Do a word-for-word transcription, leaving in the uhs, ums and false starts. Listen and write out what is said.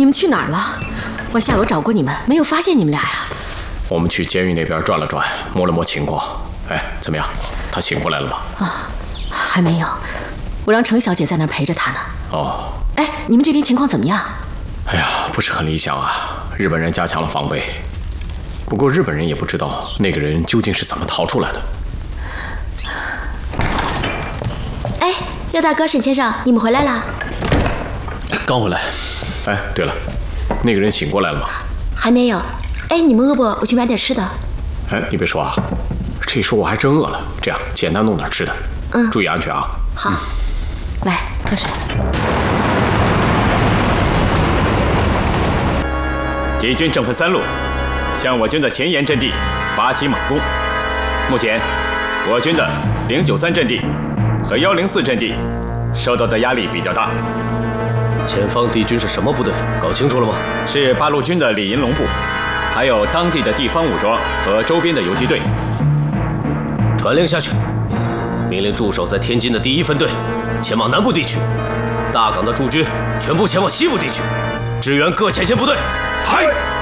你们去哪儿了？我下楼找过你们，没有发现你们俩呀。 我们去监狱那边转了转，摸了摸情况。哎，怎么样？他醒过来了吗？ 啊，还没有。我让程小姐在那儿陪着他呢。 哦。 哎，你们这边情况怎么样？ 哎呀，不是很理想啊。日本人加强了防备。不过日本人也不知道那个人究竟是怎么逃出来的。 哎，廖大哥、沈先生，你们回来啦？ 刚回来。哎，对了，那个人醒过来了吗？ 还没有。哎，你们饿不？我去买点吃的。 哎，你别说啊，这一说我还真饿了。这样，简单弄点吃的。 嗯， 注意安全啊。 好，嗯、来喝水。 敌军正分三路向我军的前沿阵地发起猛攻。目前，我军的零九三阵地和幺零四阵地受到的压力比较大。 前方敌军是什么部队？搞清楚了吗？ 是八路军的李银龙部，还有当地的地方武装和周边的游击队。 传令下去，命令驻守在天津的第一分队前往南部地区，大港的驻军全部前往西部地区，支援各前线部队。 嗨！